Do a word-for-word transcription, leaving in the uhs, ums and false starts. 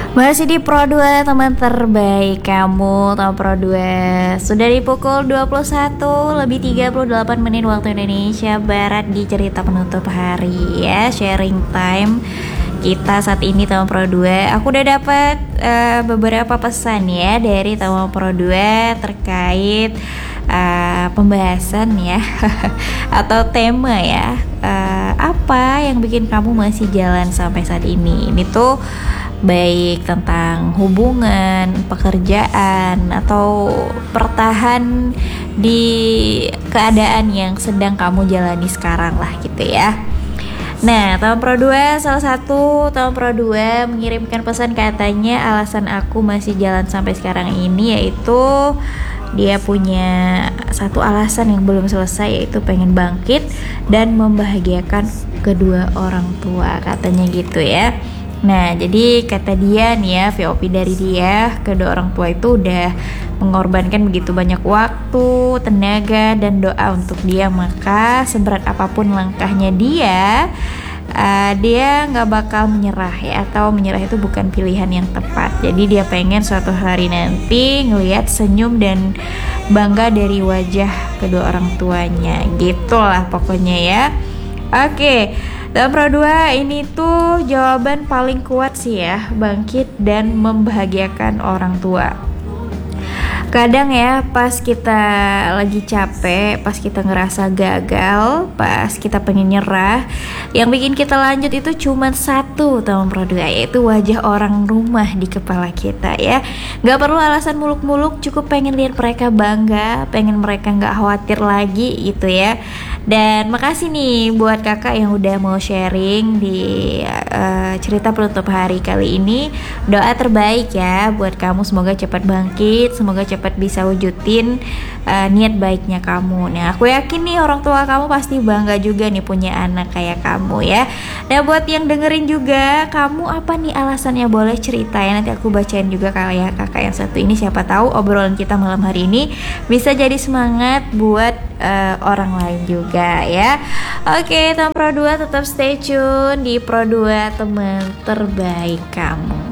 Masih di Pro dua teman terbaik kamu, teman Pro dua. Sudah di pukul dua puluh satu lebih tiga puluh delapan menit waktu Indonesia Barat di cerita penutup hari ya, sharing time kita saat ini teman Pro dua. Aku udah dapat uh, beberapa pesan ya dari teman Pro dua terkait uh, pembahasan ya atau tema ya. Uh, apa yang bikin kamu masih jalan sampai saat ini? Ini tuh baik tentang hubungan, pekerjaan, atau bertahan di keadaan yang sedang kamu jalani sekarang lah gitu ya. Nah, teman Pro dua, salah satu teman Pro dua mengirimkan pesan, katanya alasan aku masih jalan sampai sekarang ini yaitu dia punya satu alasan yang belum selesai, yaitu pengen bangkit dan membahagiakan kedua orang tua, katanya gitu ya. Nah, jadi kata dia nih ya, V O P dari dia, kedua orang tua itu udah mengorbankan begitu banyak waktu, tenaga, dan doa untuk dia. Maka seberat apapun langkahnya dia, uh, dia gak bakal menyerah ya, atau menyerah itu bukan pilihan yang tepat. Jadi dia pengen suatu hari nanti ngelihat senyum dan bangga dari wajah kedua orang tuanya. Gitulah pokoknya ya. Oke, dalam Pro dua ini tuh jawaban paling kuat sih ya, bangkit dan membahagiakan orang tua. Kadang ya pas kita lagi capek, pas kita ngerasa gagal, pas kita pengen nyerah, yang bikin kita lanjut itu cuma satu teman Pro dua, yaitu wajah orang rumah di kepala kita ya. Gak perlu alasan muluk-muluk, cukup pengen lihat mereka bangga, pengen mereka gak khawatir lagi gitu ya. Dan makasih nih buat kakak yang udah mau sharing di uh, cerita penutup hari kali ini. Doa terbaik ya buat kamu, semoga cepat bangkit, semoga cepat bisa wujudin uh, niat baiknya kamu. Nah, aku yakin nih orang tua kamu pasti bangga juga nih punya anak kayak kamu ya. Nah, buat yang dengerin juga, kamu apa nih alasannya, boleh cerita ya, nanti aku bacain juga kayak kakak yang satu ini. Siapa tahu obrolan kita malam hari ini bisa jadi semangat buat uh, orang lain juga ya. Oke, teman Pro dua tetap stay tune di Pro dua teman terbaik kamu.